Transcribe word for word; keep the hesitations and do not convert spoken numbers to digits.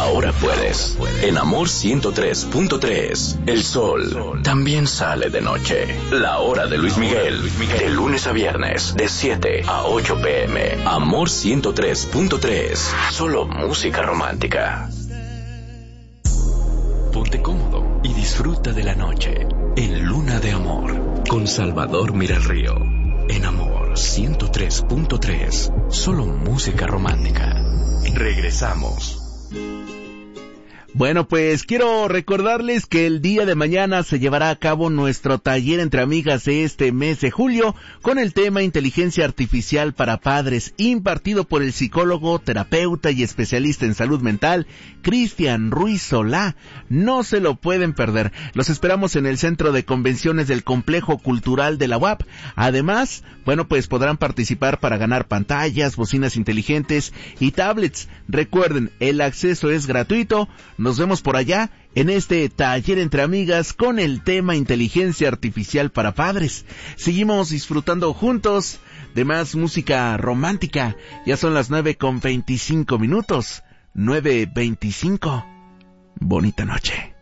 Ahora puedes. En Amor ciento tres punto tres. El sol también sale de noche. La hora de Luis Miguel. De lunes a viernes, de siete a ocho pm. Amor ciento tres punto tres. Solo música romántica. Ponte cómodo y disfruta de la noche. En Luna de Amor. Con Salvador Miralrío. En Amor ciento tres punto tres. Solo música romántica. Regresamos. Bueno, pues quiero recordarles que el día de mañana se llevará a cabo nuestro taller entre amigas de este mes de julio con el tema Inteligencia Artificial para Padres, impartido por el psicólogo, terapeuta y especialista en salud mental, Cristian Ruiz Solá. No se lo pueden perder. Los esperamos en el Centro de Convenciones del Complejo Cultural de la U A P. Además, bueno, pues podrán participar para ganar pantallas, bocinas inteligentes y tablets. Recuerden, el acceso es gratuito. Nos vemos por allá en este taller entre amigas con el tema Inteligencia Artificial para Padres. Seguimos disfrutando juntos de más música romántica. Ya son las nueve con veinticinco minutos. nueve veinticinco. Bonita noche.